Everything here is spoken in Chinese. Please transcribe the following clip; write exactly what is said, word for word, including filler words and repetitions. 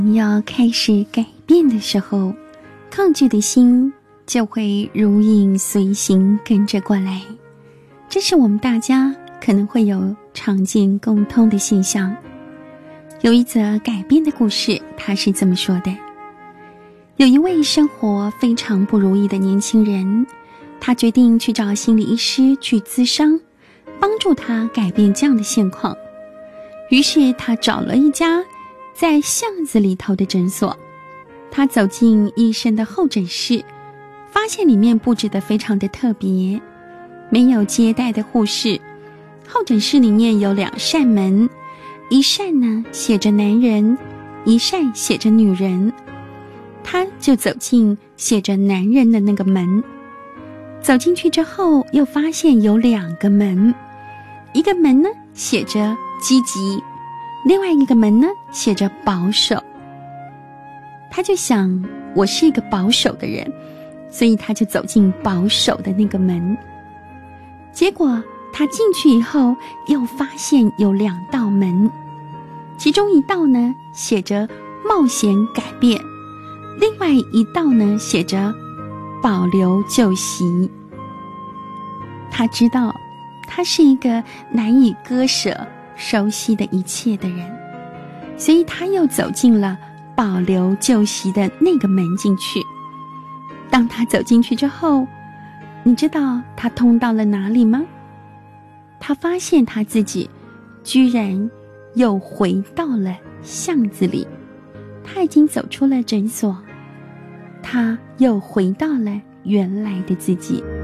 要开始改变的时候，抗拒的心就会如影随形跟着过来。这是我们大家可能会有常见共通的现象。有一则改变的故事，他是这么说的：有一位生活非常不如意的年轻人，他决定去找心理医师去咨商，帮助他改变这样的现况。于是他找了一家在巷子里头的诊所。他走进医生的候诊室，发现里面布置得非常的特别，没有接待的护士。候诊室里面有两扇门，一扇呢写着男人，一扇写着女人。他就走进写着男人的那个门。走进去之后，又发现有两个门，一个门呢写着积极，另外一个门呢写着保守。他就想，我是一个保守的人，所以他就走进保守的那个门。结果他进去以后，又发现有两道门，其中一道呢写着冒险改变，另外一道呢写着保留旧习。他知道他是一个难以割舍熟悉的一切的人，所以他又走进了保留旧习的那个门进去。当他走进去之后，你知道他通到了哪里吗？他发现他自己居然又回到了巷子里。他已经走出了诊所，他又回到了原来的自己。